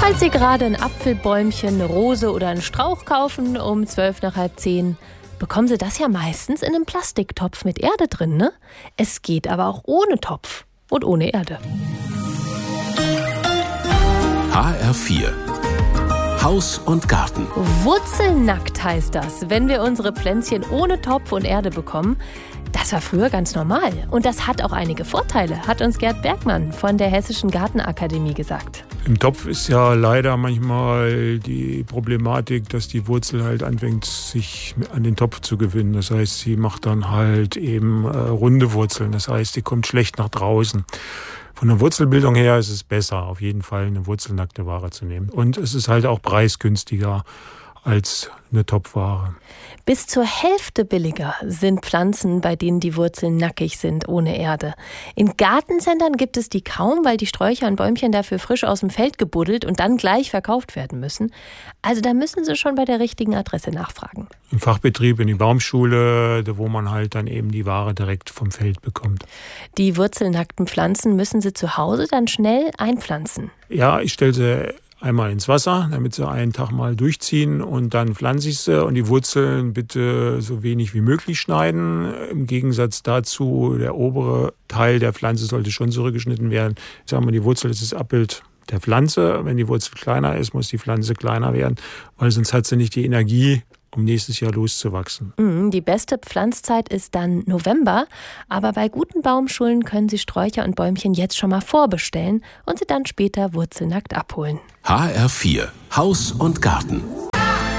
Falls Sie gerade ein Apfelbäumchen, eine Rose oder einen Strauch kaufen um 12 nach halb 10, bekommen Sie das ja meistens in einem Plastiktopf mit Erde drin, ne? Es geht aber auch ohne Topf und ohne Erde. HR4 Haus und Garten. Wurzelnackt heißt das, wenn wir unsere Pflänzchen ohne Topf und Erde bekommen. Das war früher ganz normal. Und das hat auch einige Vorteile, hat uns Gerd Bergmann von der Hessischen Gartenakademie gesagt. Im Topf ist ja leider manchmal die Problematik, dass die Wurzel halt anfängt, sich an den Topf zu gewöhnen. Das heißt, sie macht dann halt eben runde Wurzeln. Das heißt, die kommt schlecht nach draußen. Von der Wurzelbildung her ist es besser, auf jeden Fall eine wurzelnackte Ware zu nehmen. Und es ist halt auch preisgünstiger als eine Topfware. Bis zur Hälfte billiger sind Pflanzen, bei denen die Wurzeln nackig sind, ohne Erde. In Gartencentern gibt es die kaum, weil die Sträucher und Bäumchen dafür frisch aus dem Feld gebuddelt und dann gleich verkauft werden müssen. Also da müssen Sie schon bei der richtigen Adresse nachfragen. Im Fachbetrieb, in die Baumschule, wo man halt dann eben die Ware direkt vom Feld bekommt. Die wurzelnackten Pflanzen müssen Sie zu Hause dann schnell einpflanzen. Ja, ich stelle sie einmal ins Wasser, damit sie einen Tag mal durchziehen und dann pflanze ich sie und die Wurzeln bitte so wenig wie möglich schneiden. Im Gegensatz dazu, der obere Teil der Pflanze sollte schon zurückgeschnitten werden. Ich sage mal, die Wurzel ist das Abbild der Pflanze. Wenn die Wurzel kleiner ist, muss die Pflanze kleiner werden, weil sonst hat sie nicht die Energie, um nächstes Jahr loszuwachsen. Die beste Pflanzzeit ist dann November, aber bei guten Baumschulen können Sie Sträucher und Bäumchen jetzt schon mal vorbestellen und sie dann später wurzelnackt abholen. HR4 Haus und Garten.